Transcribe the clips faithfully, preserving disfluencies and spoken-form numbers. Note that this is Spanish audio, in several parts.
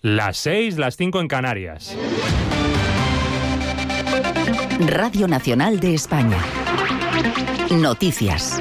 Las seis, las cinco en Canarias. Radio Nacional de España. Noticias.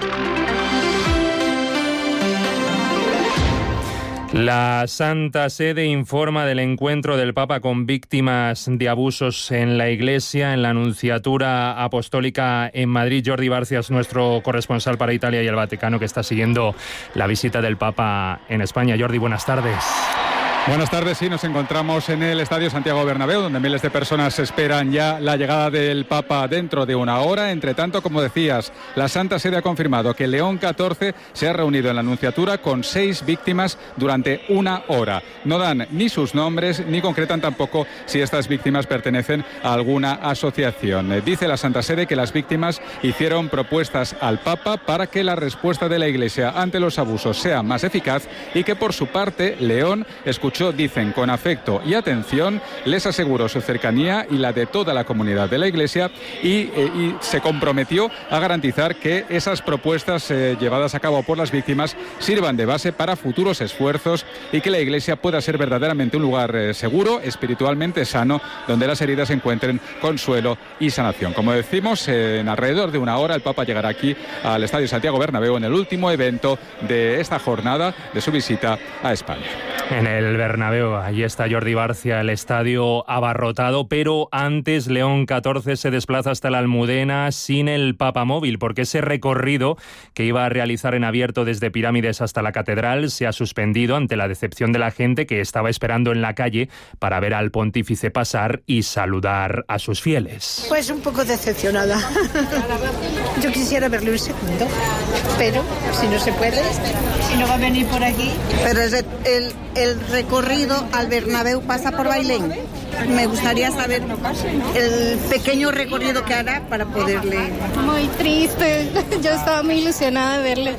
La Santa Sede informa del encuentro del Papa con víctimas de abusos en la Iglesia, en la Nunciatura Apostólica en Madrid. Jordi Barcia es nuestro corresponsal para Italia y el Vaticano, que está siguiendo la visita del Papa en España. Jordi, buenas tardes. Buenas tardes, sí, nos encontramos en el Estadio Santiago Bernabéu, donde miles de personas esperan ya la llegada del Papa dentro de una hora. Entre tanto, como decías, la Santa Sede ha confirmado que León catorce se ha reunido en la Nunciatura con seis víctimas durante una hora. No dan ni sus nombres, ni concretan tampoco si estas víctimas pertenecen a alguna asociación. Dice la Santa Sede que las víctimas hicieron propuestas al Papa para que la respuesta de la Iglesia ante los abusos sea más eficaz y que, por su parte, León escuchó dicen, con afecto y atención, les aseguró su cercanía y la de toda la comunidad de la Iglesia y, eh, y se comprometió a garantizar que esas propuestas eh, llevadas a cabo por las víctimas sirvan de base para futuros esfuerzos y que la Iglesia pueda ser verdaderamente un lugar eh, seguro, espiritualmente sano, donde las heridas encuentren consuelo y sanación. Como decimos, eh, en alrededor de una hora el Papa llegará aquí al Estadio Santiago Bernabéu en el último evento de esta jornada de su visita a España. En el Bernabéu, allí está Jordi Barcia, el estadio abarrotado, pero antes León catorce se desplaza hasta la Almudena sin el papamóvil, porque ese recorrido que iba a realizar en abierto desde Pirámides hasta la Catedral se ha suspendido ante la decepción de la gente que estaba esperando en la calle para ver al pontífice pasar y saludar a sus fieles. Pues un poco decepcionada. Yo quisiera verle un segundo, pero si no se puede, si no va a venir por aquí. Pero es el, el, el recorrido al Bernabéu pasa por Bailén. Me gustaría saber el pequeño recorrido que hará para poderle... Muy triste, yo estaba muy ilusionada de verle.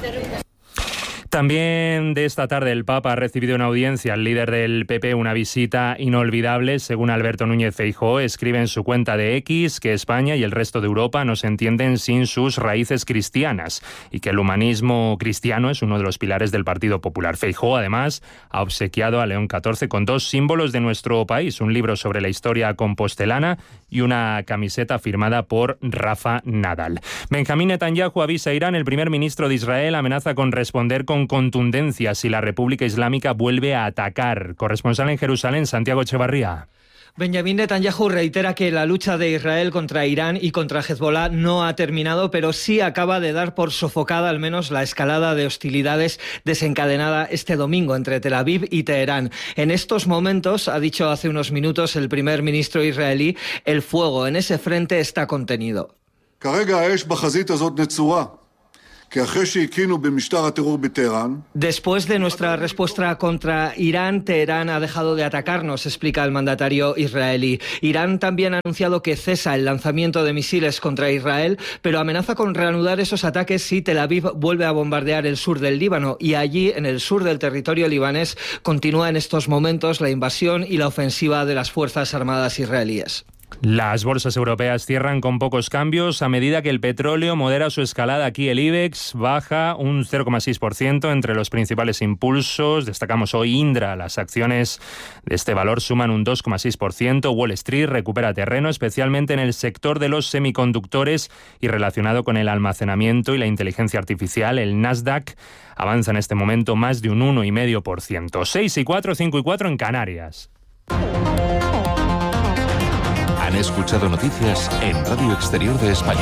También de esta tarde el Papa ha recibido una audiencia al líder del P P, una visita inolvidable. Según Alberto Núñez Feijóo, escribe en su cuenta de X que España y el resto de Europa no se entienden sin sus raíces cristianas y que el humanismo cristiano es uno de los pilares del Partido Popular. Feijóo, además, ha obsequiado a León catorce con dos símbolos de nuestro país, un libro sobre la historia compostelana y una camiseta firmada por Rafa Nadal. Benjamín Netanyahu avisa a Irán. El primer ministro de Israel amenaza con responder con contundencia si la República Islámica vuelve a atacar. Corresponsal en Jerusalén, Santiago Echevarría. Benjamín Netanyahu reitera que la lucha de Israel contra Irán y contra Hezbollah no ha terminado, pero sí acaba de dar por sofocada al menos la escalada de hostilidades desencadenada este domingo entre Tel Aviv y Teherán. En estos momentos, ha dicho hace unos minutos el primer ministro israelí, el fuego en ese frente está contenido. Después de nuestra respuesta contra Irán, Teherán ha dejado de atacarnos, explica el mandatario israelí. Irán también ha anunciado que cesa el lanzamiento de misiles contra Israel, pero amenaza con reanudar esos ataques si Tel Aviv vuelve a bombardear el sur del Líbano. Y allí, en el sur del territorio libanés, continúa en estos momentos la invasión y la ofensiva de las Fuerzas Armadas israelíes. Las bolsas europeas cierran con pocos cambios a medida que el petróleo modera su escalada. Aquí el IBEX baja un cero coma seis por ciento. Entre los principales impulsos destacamos hoy Indra. Las acciones de este valor suman un dos coma seis por ciento. Wall Street recupera terreno, especialmente en el sector de los semiconductores y relacionado con el almacenamiento y la inteligencia artificial. El Nasdaq avanza en este momento más de un uno coma cinco por ciento. seis y cuatro, cinco y cuatro en Canarias. Han escuchado noticias en Radio Exterior de España.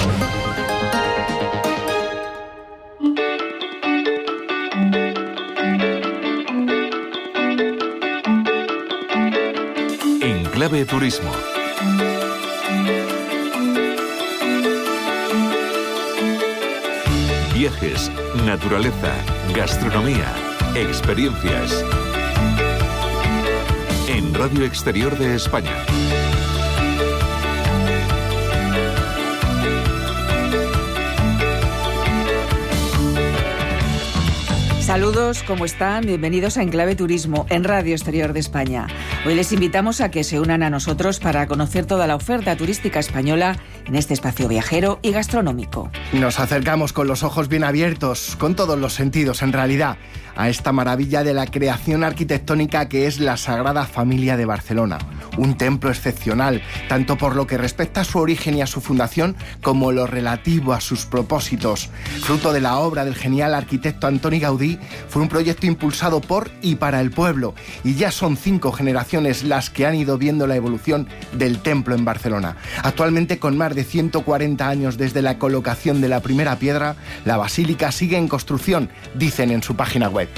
En Clave Turismo. Viajes, naturaleza, gastronomía, experiencias. En Radio Exterior de España. Saludos, ¿cómo están? Bienvenidos a Enclave Turismo en Radio Exterior de España. Hoy les invitamos a que se unan a nosotros para conocer toda la oferta turística española en este espacio viajero y gastronómico. Nos acercamos con los ojos bien abiertos, con todos los sentidos en realidad, a esta maravilla de la creación arquitectónica que es la Sagrada Familia de Barcelona. Un templo excepcional, tanto por lo que respecta a su origen y a su fundación, como lo relativo a sus propósitos. Fruto de la obra del genial arquitecto Antoni Gaudí, fue un proyecto impulsado por y para el pueblo, y ya son cinco generaciones las que han ido viendo la evolución del templo en Barcelona. Actualmente, con más de ciento cuarenta años desde la colocación de la primera piedra, la basílica sigue en construcción, dicen en su página web.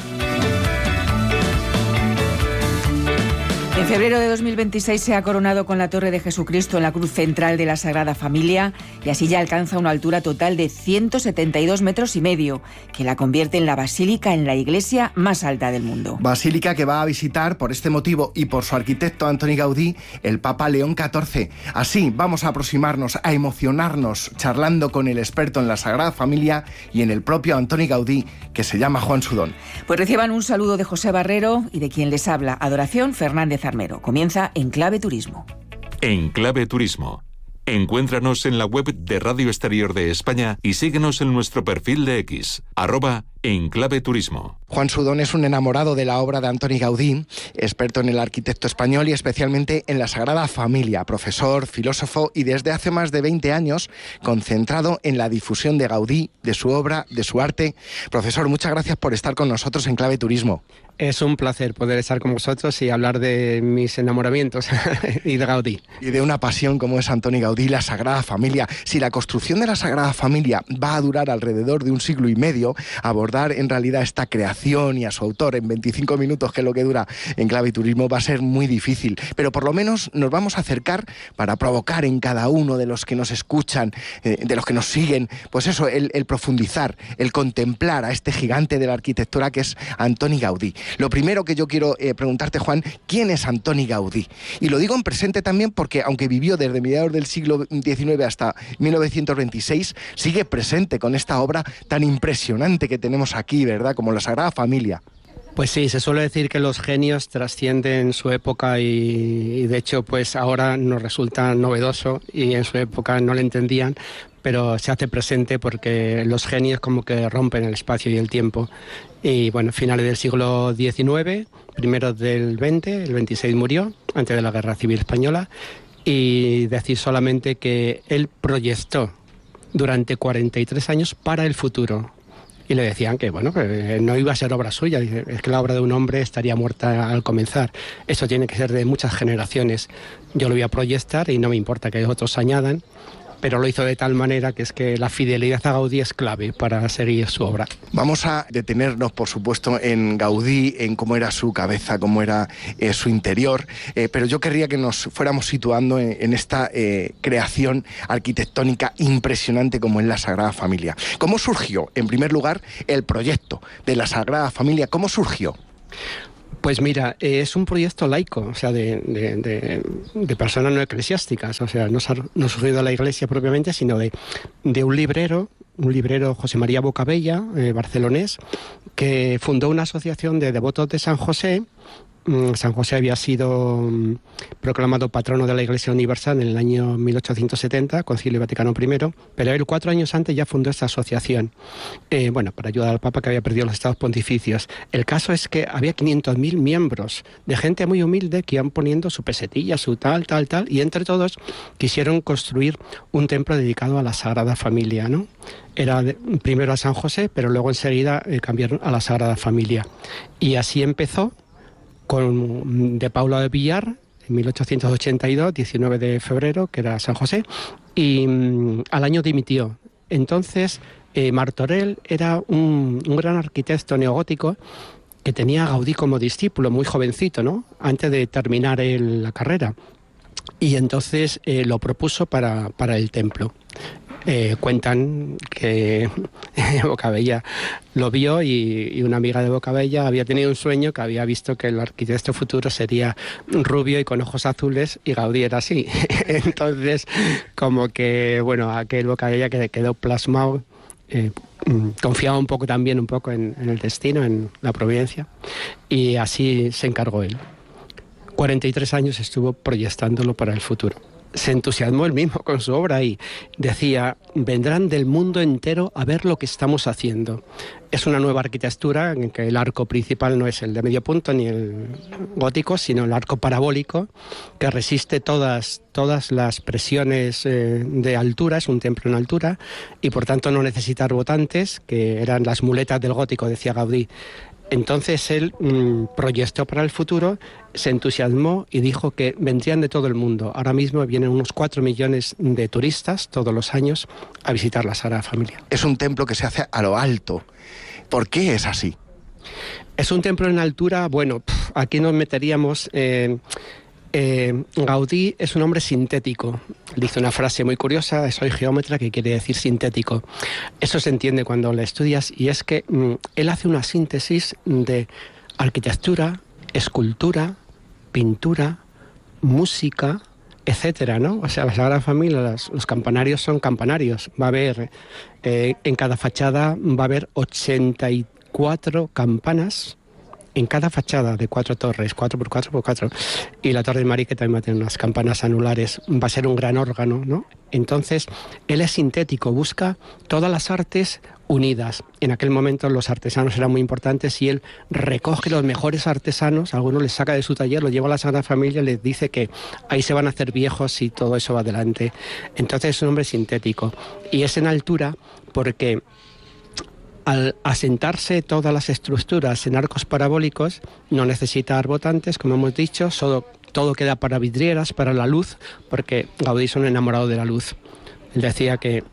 En febrero de dos mil veintiséis se ha coronado con la Torre de Jesucristo en la cruz central de la Sagrada Familia y así ya alcanza una altura total de ciento setenta y dos metros y medio, que la convierte en la basílica en la iglesia más alta del mundo. Basílica que va a visitar por este motivo y por su arquitecto Antoni Gaudí el Papa León catorce. Así vamos a aproximarnos, a emocionarnos charlando con el experto en la Sagrada Familia y en el propio Antoni Gaudí, que se llama Juan Sudón. Pues reciban un saludo de José Barrero y de quien les habla, Adoración Fernández Armero. Comienza Enclave Turismo. Enclave Turismo. Encuéntranos en la web de Radio Exterior de España y síguenos en nuestro perfil de X, arroba Enclave Turismo. Juan Sudón es un enamorado de la obra de Antoni Gaudí, experto en el arquitecto español y especialmente en la Sagrada Familia, profesor, filósofo y desde hace más de veinte años concentrado en la difusión de Gaudí, de su obra, de su arte. Profesor, muchas gracias por estar con nosotros en Clave Turismo. Es un placer poder estar con vosotros y hablar de mis enamoramientos y de Gaudí. Y de una pasión como es Antoni Gaudí, la Sagrada Familia. Si la construcción de la Sagrada Familia va a durar alrededor de un siglo y medio, abordar en realidad esta creación y a su autor en veinticinco minutos, que es lo que dura en Clave Turismo, va a ser muy difícil. Pero por lo menos nos vamos a acercar para provocar en cada uno de los que nos escuchan, eh, de los que nos siguen, pues eso, el, el profundizar, el contemplar a este gigante de la arquitectura que es Antoni Gaudí. Lo primero que yo quiero eh, preguntarte, Juan, ¿quién es Antoni Gaudí? Y lo digo en presente también porque, aunque vivió desde mediados del siglo diecinueve hasta mil novecientos veintiséis, sigue presente con esta obra tan impresionante que tenemos aquí, ¿verdad?, como la Sagrada Familia. Pues sí, se suele decir que los genios trascienden su época y, y de hecho pues ahora nos resulta novedoso y en su época no lo entendían, pero se hace presente porque los genios como que rompen el espacio y el tiempo. Y bueno, finales del siglo diecinueve, primero del veinte, el veintiséis murió, antes de la Guerra Civil Española, y decir solamente que él proyectó durante cuarenta y tres años para el futuro. Y le decían que bueno, que no iba a ser obra suya, dice, es que la obra de un hombre estaría muerta al comenzar. Eso tiene que ser de muchas generaciones. Yo lo voy a proyectar y no me importa que otros añadan, pero lo hizo de tal manera que es que la fidelidad a Gaudí es clave para seguir su obra. Vamos a detenernos, por supuesto, en Gaudí, en cómo era su cabeza, cómo era eh, su interior, eh, pero yo querría que nos fuéramos situando en, en esta eh, creación arquitectónica impresionante como es la Sagrada Familia. ¿Cómo surgió, en primer lugar, el proyecto de la Sagrada Familia? ¿Cómo surgió? Pues mira, eh, es un proyecto laico, o sea, de, de, de, de personas no eclesiásticas, o sea, no, no surgió de la Iglesia propiamente, sino de, de un librero, un librero José María Bocabella, eh, barcelonés, que fundó una asociación de devotos de San José. San José había sido proclamado patrono de la Iglesia Universal en el año mil ochocientos setenta, Concilio Vaticano primero, pero él cuatro años antes ya fundó esta asociación, eh, bueno, para ayudar al Papa que había perdido los estados pontificios. El caso es que había quinientos mil miembros de gente muy humilde que iban poniendo su pesetilla, su tal, tal, tal, y entre todos quisieron construir un templo dedicado a la Sagrada Familia, ¿no? Era de, primero a San José, pero luego enseguida eh, cambiaron a la Sagrada Familia. Y así empezó con de Paula de Villar, en mil ochocientos ochenta y dos, diecinueve de febrero, que era San José, y um, al año dimitió. Entonces, eh, Martorell era un, un gran arquitecto neogótico que tenía a Gaudí como discípulo, muy jovencito, ¿no?, antes de terminar el, la carrera. Y entonces eh, lo propuso para, para el templo. Eh, cuentan que Bocabella lo vio y, y una amiga de Bocabella había tenido un sueño que había visto que el arquitecto futuro sería rubio y con ojos azules y Gaudí era así. Entonces, como que, bueno, aquel Bocabella que quedó plasmado eh, confiaba un poco también un poco en, en el destino, en la providencia, y así se encargó él. cuarenta y tres años estuvo proyectándolo para el futuro. Se entusiasmó él mismo con su obra y decía, vendrán del mundo entero a ver lo que estamos haciendo. Es una nueva arquitectura en que el arco principal no es el de medio punto ni el gótico, sino el arco parabólico, que resiste todas, todas las presiones eh, de altura, es un templo en altura, y por tanto no necesita arbotantes, que eran las muletas del gótico, decía Gaudí. Entonces él mmm, proyectó para el futuro, se entusiasmó y dijo que vendrían de todo el mundo. Ahora mismo vienen unos cuatro millones de turistas todos los años a visitar la Sagrada Familia. Es un templo que se hace a lo alto. ¿Por qué es así? Es un templo en altura, bueno, pff, aquí nos meteríamos... Eh, Eh, Gaudí es un hombre sintético. Dice una frase muy curiosa, soy geómetra, que quiere decir sintético. Eso se entiende cuando le estudias, y es que mm, él hace una síntesis de arquitectura, escultura, pintura, música, etcétera, ¿no? O sea, la Sagrada Familia, las, los campanarios son campanarios. Va a haber, eh, en cada fachada va a haber ochenta y cuatro campanas, en cada fachada de cuatro torres, cuatro por cuatro por cuatro, y la Torre de María, que también va a tener unas campanas anulares, va a ser un gran órgano, ¿no? Entonces, él es sintético, busca todas las artes unidas. En aquel momento los artesanos eran muy importantes y él recoge los mejores artesanos, algunos les saca de su taller, los lleva a la Sagrada Familia y les dice que ahí se van a hacer viejos y todo eso va adelante. Entonces es un hombre sintético, y es en altura porque... al asentarse todas las estructuras en arcos parabólicos, no necesita arbotantes, como hemos dicho, solo, todo queda para vidrieras, para la luz, porque Gaudí es un enamorado de la luz. Él decía que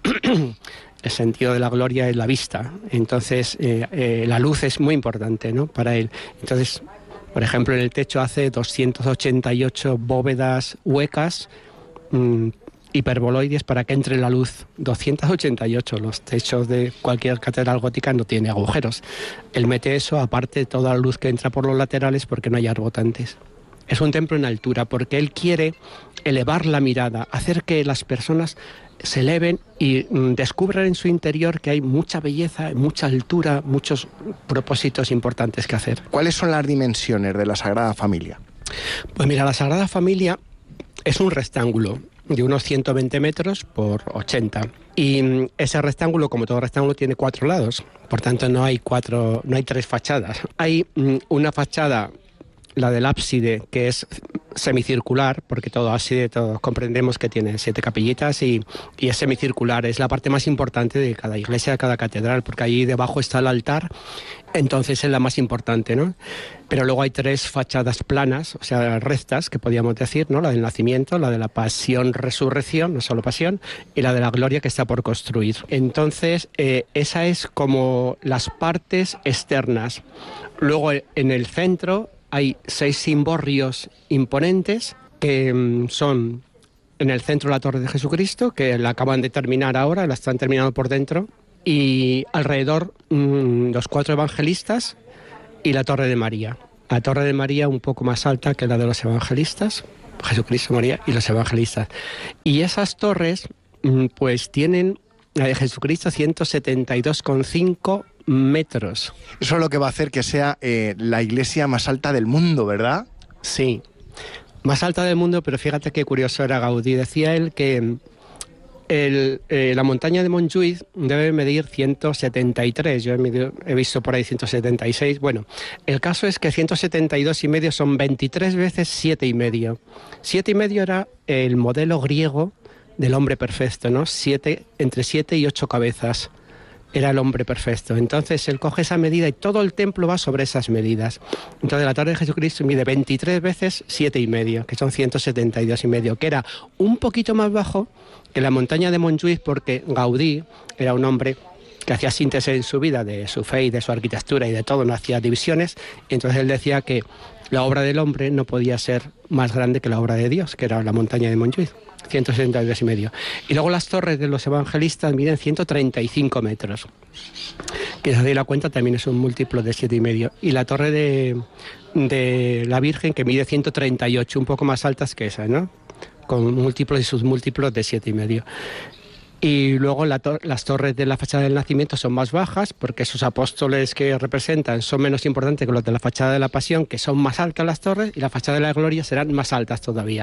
el sentido de la gloria es la vista, entonces eh, eh, la luz es muy importante, ¿no?, para él. Entonces, por ejemplo, en el techo hace doscientas ochenta y ocho bóvedas huecas, mmm, hiperboloides, para que entre la luz. Doscientas ochenta y ocho, los techos de cualquier catedral gótica no tiene agujeros. Él mete eso, aparte de toda la luz que entra por los laterales, porque no hay arbotantes. Es un templo en altura porque él quiere elevar la mirada, hacer que las personas se eleven y mm, descubran en su interior que hay mucha belleza, mucha altura, muchos propósitos importantes que hacer. ¿Cuáles son las dimensiones de la Sagrada Familia? Pues mira, la Sagrada Familia es un rectángulo de unos ciento veinte metros por ochenta. Y ese rectángulo, como todo rectángulo, tiene cuatro lados. Por tanto, no hay cuatro, no hay tres fachadas. Hay una fachada, la del ábside, que es semicircular, porque todo ábside, todos comprendemos que tiene siete capillitas y, y es semicircular. Es la parte más importante de cada iglesia, de cada catedral, porque ahí debajo está el altar, entonces es la más importante, ¿no? Pero luego hay tres fachadas planas, o sea, rectas, que podríamos decir, ¿no? La del nacimiento, la de la pasión-resurrección, no solo pasión, y la de la gloria que está por construir. Entonces, eh, esa es como las partes externas. Luego, en el centro hay seis cimborrios imponentes, que mmm, son en el centro la Torre de Jesucristo, que la acaban de terminar ahora, la están terminando por dentro, y alrededor mmm, los cuatro evangelistas y la Torre de María. La Torre de María un poco más alta que la de los evangelistas, Jesucristo, María y los evangelistas. Y esas torres pues tienen, la de Jesucristo, ciento setenta y dos coma cinco metros. Eso es lo que va a hacer que sea eh, la iglesia más alta del mundo, ¿verdad? Sí, más alta del mundo, pero fíjate qué curioso era Gaudí. Decía él que El, eh, la montaña de Montjuïc debe medir ciento setenta y tres, yo he, medido, he visto por ahí ciento setenta y seis. Bueno, el caso es que ciento setenta y dos y medio son veintitrés veces siete y medio. siete y medio era el modelo griego del hombre perfecto, ¿no? Siete, entre siete y ocho cabezas era el hombre perfecto. Entonces él coge esa medida y todo el templo va sobre esas medidas. Entonces la Torre de Jesucristo mide veintitrés veces siete y medio, que son ciento setenta y dos y medio, que era un poquito más bajo que la montaña de Montjuïc, porque Gaudí era un hombre que hacía síntesis en su vida de su fe y de su arquitectura y de todo, no hacía divisiones, y entonces él decía que la obra del hombre no podía ser más grande que la obra de Dios, que era la montaña de Montjuïc, ciento setenta y dos y medio. Y luego las torres de los evangelistas miden ciento treinta y cinco metros, que si os dais la cuenta también es un múltiplo de siete y medio. Y la torre de, de la Virgen, que mide ciento treinta y ocho, un poco más altas que esa, ¿no?, con múltiplos y sus múltiplos de siete y medio. Y luego la to- las torres de la fachada del nacimiento son más bajas porque esos apóstoles que representan son menos importantes que los de la fachada de la pasión, que son más altas las torres, y la fachada de la gloria serán más altas todavía.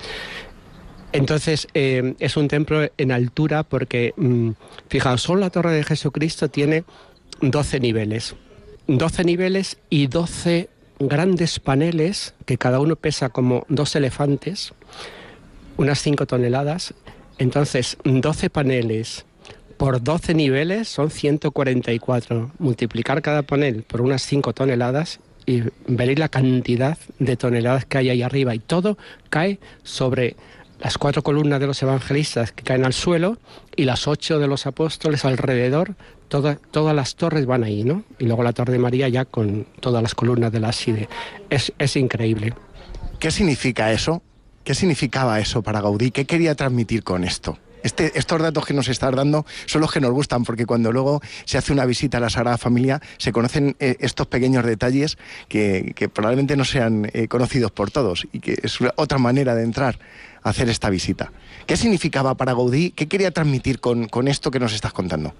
Entonces eh, es un templo en altura porque, mmm, fijaos, solo la torre de Jesucristo tiene doce niveles. doce niveles y doce grandes paneles que cada uno pesa como dos elefantes, unas cinco toneladas. Entonces, doce paneles por doce niveles son ciento cuarenta y cuatro. Multiplicar cada panel por unas cinco toneladas y veréis la cantidad de toneladas que hay ahí arriba. Y todo cae sobre las cuatro columnas de los evangelistas que caen al suelo y las ocho de los apóstoles alrededor. Toda, todas las torres van ahí, ¿no? Y luego la Torre de María ya con todas las columnas del ábside. Es, es increíble. ¿Qué significa eso? ¿Qué significaba eso para Gaudí? ¿Qué quería transmitir con esto? Este, estos datos que nos estás dando son los que nos gustan, porque cuando luego se hace una visita a la Sagrada Familia se conocen eh, estos pequeños detalles que, que probablemente no sean eh, conocidos por todos, y que es otra manera de entrar a hacer esta visita. ¿Qué significaba para Gaudí? ¿Qué quería transmitir con, con esto que nos estás contando?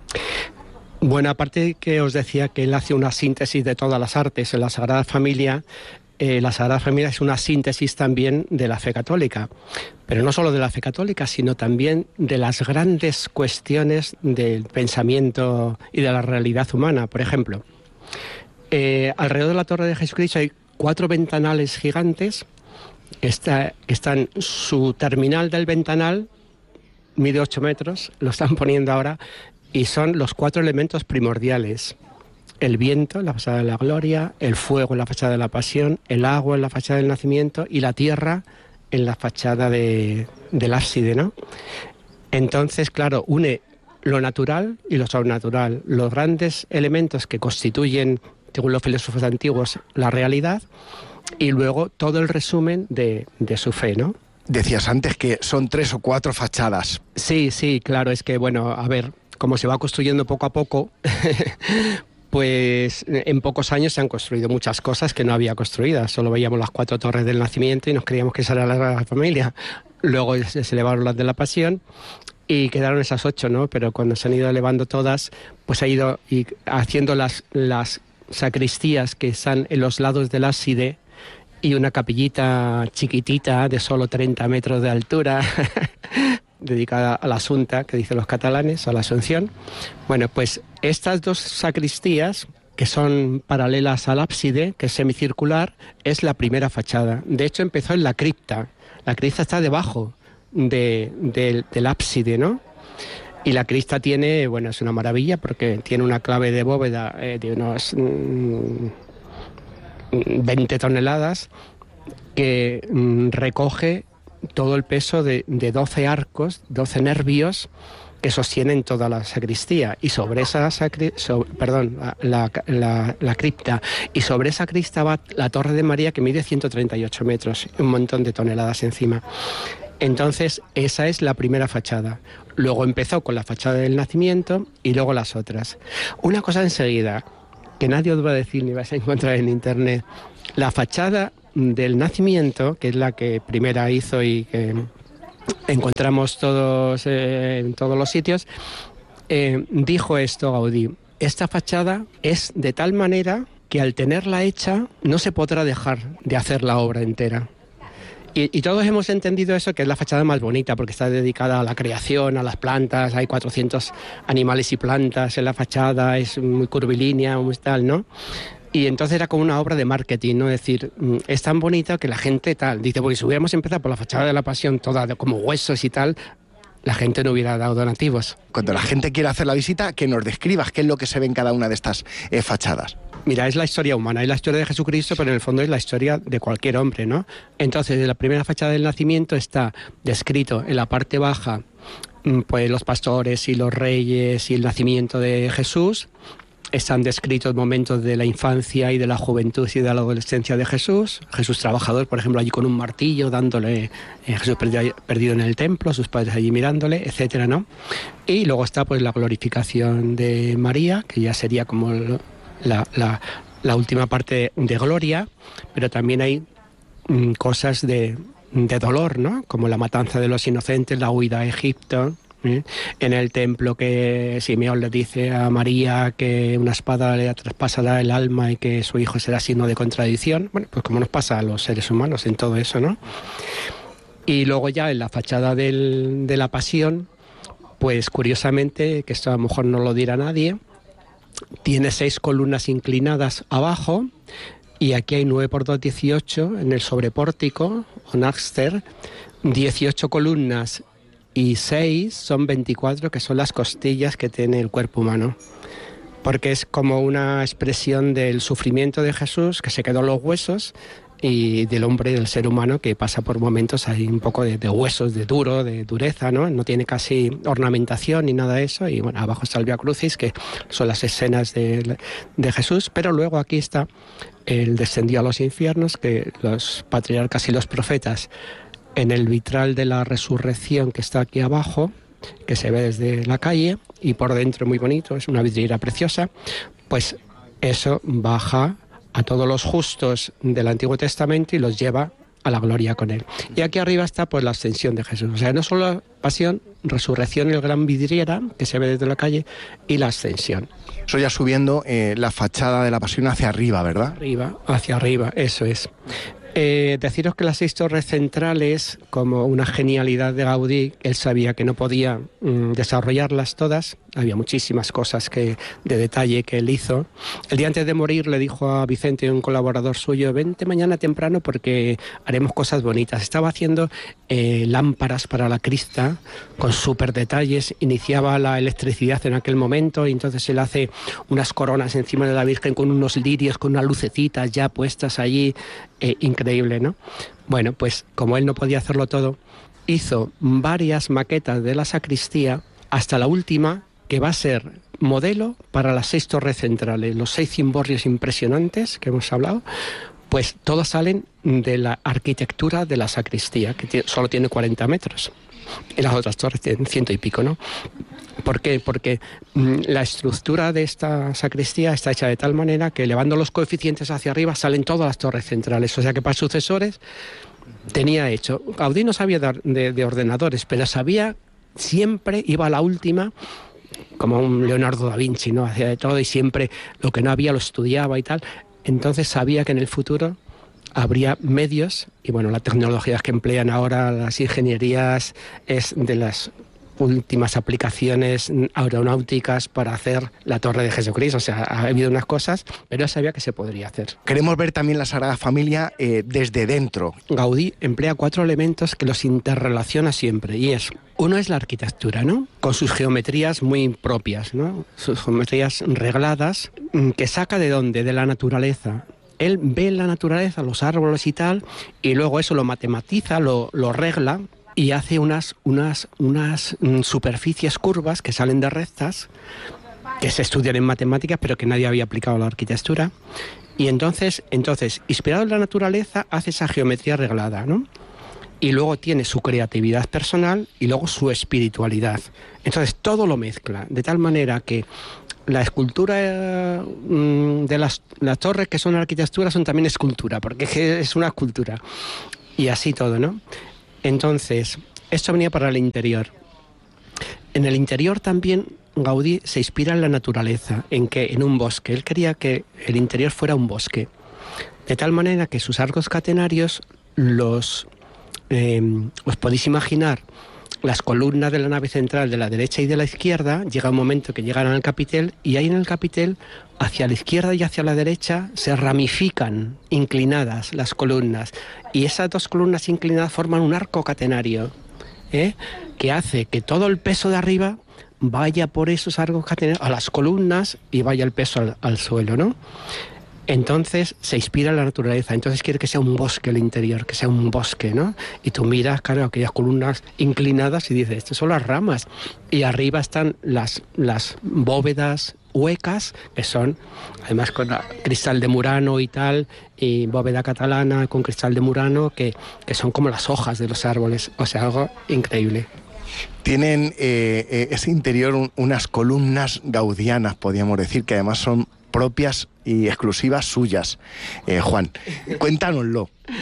Bueno, aparte que os decía que él hace una síntesis de todas las artes en la Sagrada Familia, eh, la Sagrada Familia es una síntesis también de la fe católica, pero no solo de la fe católica, sino también de las grandes cuestiones del pensamiento y de la realidad humana. Por ejemplo, eh, alrededor de la Torre de Jesucristo hay cuatro ventanales gigantes. Está, están, su terminal del ventanal mide ocho metros, lo están poniendo ahora, y son los cuatro elementos primordiales: el viento en la fachada de la gloria, el fuego en la fachada de la pasión, el agua en la fachada del nacimiento y la tierra en la fachada de, del ábside, ¿no? Entonces, claro, une lo natural y lo sobrenatural, los grandes elementos que constituyen, según los filósofos antiguos, la realidad, y luego todo el resumen de, de su fe, ¿no? Decías antes que son tres o cuatro fachadas. Sí, sí, claro, es que, bueno, a ver, como se va construyendo poco a poco, pues en pocos años se han construido muchas cosas que no había construidas. Solo veíamos las cuatro torres del nacimiento y nos creíamos que esa era la Sagrada Familia. Luego se elevaron las de la Pasión y quedaron esas ocho, ¿no? Pero cuando se han ido elevando todas, pues ha ido y haciendo las, las sacristías que están en los lados del ábside, y una capillita chiquitita de solo treinta metros de altura dedicada a la Asunta, que dicen los catalanes, a la Asunción. Bueno, pues estas dos sacristías, que son paralelas al ábside, que es semicircular, es la primera fachada. De hecho, empezó en la cripta. La cripta está debajo de, de, del ábside, ¿no? Y la cripta tiene, bueno, es una maravilla porque tiene una clave de bóveda eh, de unos mmm, veinte toneladas que mmm, recoge todo el peso de, de doce arcos, doce nervios que sostienen toda la sacristía, y sobre esa sacri, so, perdón, la, la, la cripta, y sobre esa cripta va la Torre de María, que mide ciento treinta y ocho metros, un montón de toneladas encima. Entonces, esa es la primera fachada. Luego empezó con la fachada del nacimiento y luego las otras. Una cosa enseguida, que nadie os va a decir ni vais a encontrar en internet: la fachada del nacimiento, que es la que primera hizo y que encontramos todos eh, en todos los sitios, eh, dijo esto Gaudí: esta fachada es de tal manera que al tenerla hecha no se podrá dejar de hacer la obra entera. Y, y todos hemos entendido eso, que es la fachada más bonita porque está dedicada a la creación, a las plantas, hay cuatrocientos animales y plantas en la fachada, es muy curvilínea, muy tal, ¿no? Y entonces era como una obra de marketing, ¿no? Es decir, es tan bonita que la gente tal, dice, porque si hubiéramos empezado por la fachada de la Pasión, toda de, como huesos y tal, la gente no hubiera dado donativos. Cuando la gente quiera hacer la visita, que nos describas qué es lo que se ve en cada una de estas eh, fachadas. Mira, es la historia humana, es la historia de Jesucristo, pero en el fondo es la historia de cualquier hombre, ¿no? Entonces, en la primera fachada del nacimiento está descrito en la parte baja, pues los pastores y los reyes y el nacimiento de Jesús. Están descritos momentos de la infancia y de la juventud y de la adolescencia de Jesús. Jesús trabajador, por ejemplo, allí con un martillo, dándole, eh, Jesús perdido, perdido en el templo, sus padres allí mirándole, etcétera, ¿no? Y luego está pues la glorificación de María, que ya sería como la, la, la última parte de gloria, pero también hay mm, cosas de, de dolor, ¿no? Como la matanza de los inocentes, la huida a Egipto, ¿eh? En el templo que Simeón le dice a María que una espada le traspasará el alma y que su hijo será signo de contradicción. Bueno, pues como nos pasa a los seres humanos en todo eso, ¿no? Y luego ya en la fachada del, de la Pasión, pues curiosamente, que esto a lo mejor no lo dirá nadie, tiene seis columnas inclinadas abajo, y aquí hay nueve por dos, dieciocho, en el sobrepórtico, o náxter, dieciocho columnas y seis son veinticuatro, que son las costillas que tiene el cuerpo humano. Porque es como una expresión del sufrimiento de Jesús, que se quedó en los huesos, y del hombre, del ser humano, que pasa por momentos ahí un poco de, de huesos, de duro, de dureza, ¿no? No tiene casi ornamentación ni nada de eso, y bueno, abajo está el Vía Crucis, que son las escenas de, de Jesús, pero luego aquí está el descendió a los infiernos, que los patriarcas y los profetas, en el vitral de la resurrección que está aquí abajo, que se ve desde la calle, y por dentro muy bonito, es una vidriera preciosa, pues eso baja a todos los justos del Antiguo Testamento y los lleva a la gloria con él. Y aquí arriba está pues la ascensión de Jesús. O sea, no solo la pasión, resurrección, el gran vidriera que se ve desde la calle, y la ascensión. Eso ya subiendo eh, la fachada de la Pasión hacia arriba, ¿verdad? Arriba, hacia arriba, eso es. Eh, deciros que las seis torres centrales, como una genialidad de Gaudí, él sabía que no podía mm, desarrollarlas todas, había muchísimas cosas que, de detalle que él hizo. El día antes de morir le dijo a Vicente, un colaborador suyo, vente mañana temprano porque haremos cosas bonitas. Estaba haciendo eh, lámparas para la crista con súper detalles, iniciaba la electricidad en aquel momento, y entonces él hace unas coronas encima de la Virgen con unos lirios, con unas lucecitas ya puestas allí, eh, increíble, ¿no? Bueno, pues como él no podía hacerlo todo, hizo varias maquetas de la sacristía, hasta la última, que va a ser modelo para las seis torres centrales, los seis cimborrios impresionantes que hemos hablado, pues todos salen de la arquitectura de la sacristía, que tiene, solo tiene cuarenta metros, y las otras torres tienen ciento y pico, ¿no? ¿Por qué? Porque mmm, la estructura de esta sacristía está hecha de tal manera que, elevando los coeficientes hacia arriba, salen todas las torres centrales, o sea que para sucesores tenía hecho. Gaudí no sabía de, de, de ordenadores, pero sabía, siempre iba a la última, como un Leonardo da Vinci, ¿no? Hacía de todo y siempre lo que no había lo estudiaba y tal. Entonces sabía que en el futuro habría medios, y bueno, la tecnología que emplean ahora las ingenierías es de las últimas aplicaciones aeronáuticas para hacer la Torre de Jesucristo. O sea, ha habido unas cosas, pero él sabía que se podría hacer. Queremos ver también la Sagrada Familia eh, desde dentro. Gaudí emplea cuatro elementos que los interrelaciona siempre, y es, uno es la arquitectura, ¿no? Con sus geometrías muy propias, ¿no? Sus geometrías regladas, que saca ¿de dónde? De la naturaleza. Él ve la naturaleza, los árboles y tal, y luego eso lo matematiza, lo, lo regla, y hace unas, unas, unas superficies curvas que salen de rectas, que se estudian en matemáticas, pero que nadie había aplicado a la arquitectura. Y entonces, entonces, inspirado en la naturaleza, hace esa geometría reglada, ¿no? Y luego tiene su creatividad personal y luego su espiritualidad. Entonces, todo lo mezcla, de tal manera que la escultura mmm, de las, las torres, que son arquitectura, son también escultura, porque es una escultura. Y así todo, ¿no? Entonces, esto venía para el interior. En el interior también Gaudí se inspira en la naturaleza, en que en un bosque. Él quería que el interior fuera un bosque, de tal manera que sus arcos catenarios los, eh, os podéis imaginar, las columnas de la nave central de la derecha y de la izquierda. Llega un momento que llegan al capitel, y ahí en el capitel, hacia la izquierda y hacia la derecha, se ramifican, inclinadas las columnas, y esas dos columnas inclinadas forman un arco catenario, ¿eh? que hace que todo el peso de arriba vaya por esos arcos catenarios a las columnas y vaya el peso al, al suelo, ¿no? Entonces se inspira en la naturaleza, entonces quiere que sea un bosque el interior, que sea un bosque, ¿no? Y tú miras, claro, aquellas columnas inclinadas y dices, estas son las ramas. Y arriba están las, las bóvedas huecas, que son, además con cristal de Murano y tal, y bóveda catalana con cristal de Murano, que, que son como las hojas de los árboles, o sea, algo increíble. Tienen eh, eh, ese interior un, unas columnas gaudianas, podríamos decir, que además son propias y exclusivas suyas. Eh, Juan, cuéntanoslo.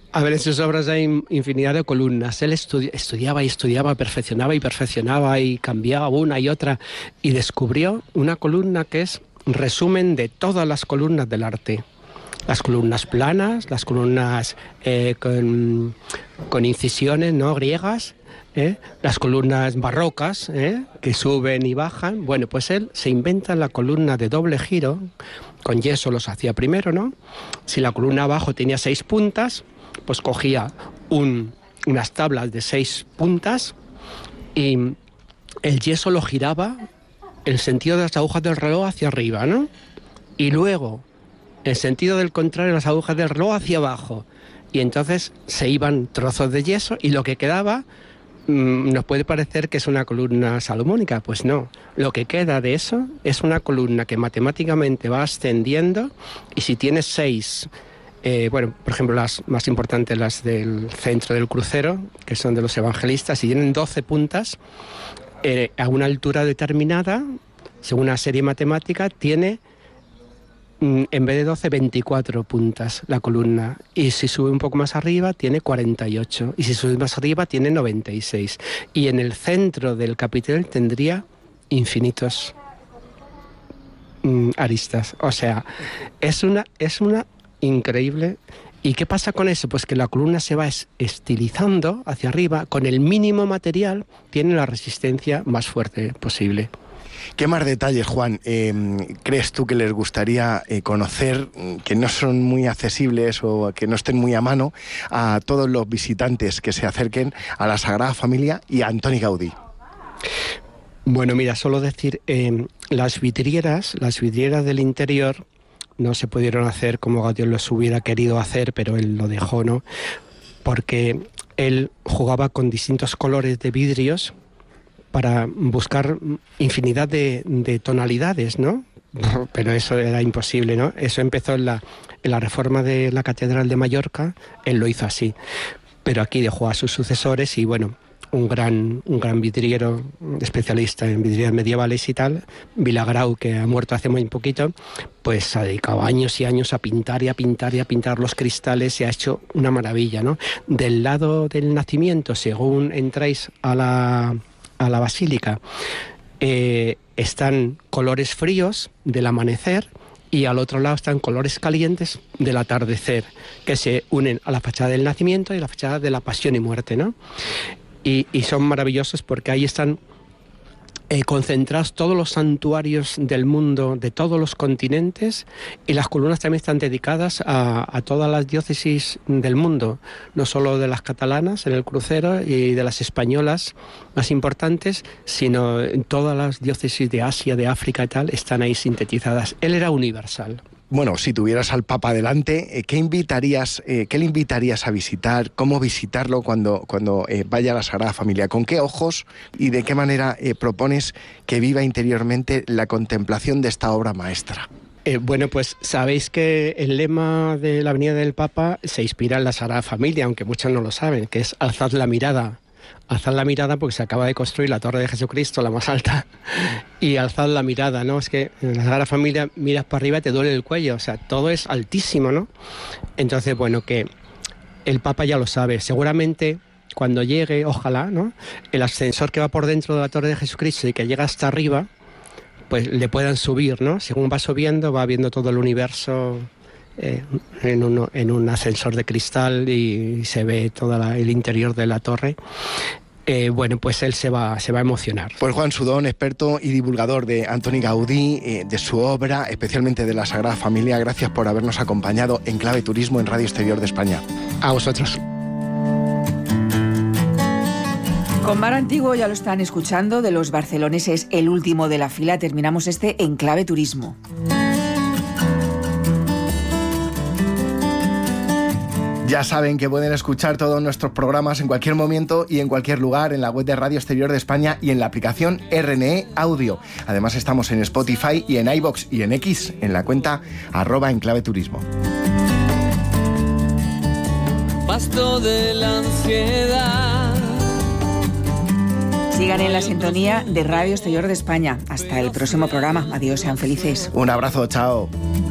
A ver, en sus obras hay infinidad de columnas. Él estudi- estudiaba y estudiaba, perfeccionaba y perfeccionaba y cambiaba una y otra y descubrió una columna que es resumen de todas las columnas del arte. Las columnas planas, las columnas eh, con, con incisiones, ¿no?, griegas, ¿eh? Las columnas barrocas, ¿eh?, que suben y bajan. Bueno, pues él se inventa la columna de doble giro, con yeso los hacía primero, ¿no? Si la columna abajo tenía seis puntas, pues cogía un, unas tablas de seis puntas y el yeso lo giraba el sentido de las agujas del reloj hacia arriba, ¿no? Y luego el sentido del contrario, las agujas del reloj hacia abajo. Y entonces se iban trozos de yeso y lo que quedaba mmm, nos puede parecer que es una columna salomónica. Pues no, lo que queda de eso es una columna que matemáticamente va ascendiendo y si tiene seis... Eh, bueno, por ejemplo, las más importantes, las del centro del crucero, que son de los evangelistas, si tienen doce puntas, eh, a una altura determinada, según una serie matemática, tiene, mm, en vez de doce, veinticuatro puntas la columna. Y si sube un poco más arriba, tiene cuarenta y ocho. Y si sube más arriba, tiene noventa y seis. Y en el centro del capitel tendría infinitos mm, aristas. O sea, es una... Es una increíble. ¿Y qué pasa con eso? Pues que la columna se va es- estilizando hacia arriba, con el mínimo material tiene la resistencia más fuerte posible. ¿Qué más detalles, Juan, eh, crees tú que les gustaría eh, conocer, que no son muy accesibles o que no estén muy a mano a todos los visitantes que se acerquen a la Sagrada Familia y a Antoni Gaudí? Bueno, mira, solo decir, eh, las vidrieras, las vidrieras del interior no se pudieron hacer como Gaudí los hubiera querido hacer, pero él lo dejó, ¿no? Porque él jugaba con distintos colores de vidrios para buscar infinidad de, de tonalidades, ¿no? Pero eso era imposible, ¿no? Eso empezó en la, en la reforma de la Catedral de Mallorca, él lo hizo así. Pero aquí dejó a sus sucesores y, bueno, un gran, un gran vidriero, especialista en vidrieras medievales y tal, Vilagrau, que ha muerto hace muy poquito, pues ha dedicado años y años a pintar y a pintar y a pintar los cristales y ha hecho una maravilla, ¿no? Del lado del nacimiento, según entráis a la, a la basílica, eh, están colores fríos del amanecer y al otro lado están colores calientes del atardecer, que se unen a la fachada del nacimiento y a la fachada de la pasión y muerte, ¿no? Y, y son maravillosos porque ahí están eh, concentrados todos los santuarios del mundo, de todos los continentes, y las columnas también están dedicadas a, a todas las diócesis del mundo, no solo de las catalanas en el crucero y de las españolas más importantes, sino en todas las diócesis de Asia, de África y tal, están ahí sintetizadas. Él era universal. Bueno, si tuvieras al Papa delante, ¿qué invitarías, eh, qué le invitarías a visitar? ¿Cómo visitarlo cuando, cuando eh, vaya a la Sagrada Familia? ¿Con qué ojos y de qué manera eh, propones que viva interiormente la contemplación de esta obra maestra? Eh, bueno, pues sabéis que el lema de la Avenida del Papa se inspira en la Sagrada Familia, aunque muchos no lo saben, que es alzad la mirada. Alzad la mirada porque se acaba de construir la Torre de Jesucristo, la más alta, y alzad la mirada, ¿no? Es que en la Sagrada Familia miras para arriba y te duele el cuello, o sea, todo es altísimo, ¿no? Entonces, bueno, que el Papa ya lo sabe, seguramente cuando llegue, ojalá, ¿no?, el ascensor que va por dentro de la Torre de Jesucristo y que llega hasta arriba, pues le puedan subir, ¿no? Según va subiendo, va viendo todo el universo eh, en, uno, en un ascensor de cristal y se ve todo la, el interior de la torre. Eh, bueno, pues él se va, se va a emocionar. Pues Juan Sudón, experto y divulgador de Antoni Gaudí, eh, de su obra, especialmente de la Sagrada Familia, gracias por habernos acompañado en Clave Turismo en Radio Exterior de España. A vosotros. Con Mar Antiguo ya lo están escuchando, de los barceloneses El último de la fila, terminamos este En Clave Turismo. Ya saben que pueden escuchar todos nuestros programas en cualquier momento y en cualquier lugar en la web de Radio Exterior de España y en la aplicación R N E Audio. Además estamos en Spotify y en iVoox y en X, en la cuenta arroba Enclave Turismo. Pasto de la ansiedad. Sigan en la sintonía de Radio Exterior de España. Hasta el próximo programa. Adiós, sean felices. Un abrazo, chao.